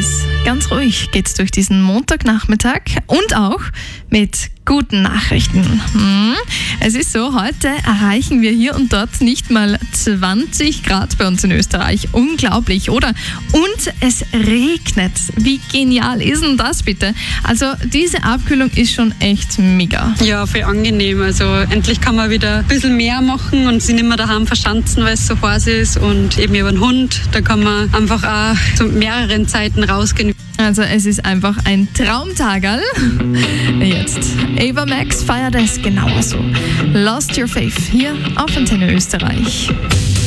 ist ganz ruhig, geht's durch diesen Montagnachmittag und auch mit guten Nachrichten. Es ist so, heute erreichen wir hier und dort nicht mal 20 Grad bei uns in Österreich. Unglaublich, oder? Und es regnet. Wie genial ist denn das bitte? Also diese Abkühlung ist schon echt mega. Ja, voll angenehm. Also endlich kann man wieder ein bisschen mehr machen und sich nicht mehr daheim verschanzen, weil es so heiß ist. Und eben über den Hund, da kann man einfach auch zu mehreren Zeiten rausgehen. Also es ist einfach ein Traumtagerl. Jetzt Ava Max feiert es genauso. Lost Your Faith hier auf Antenne Österreich.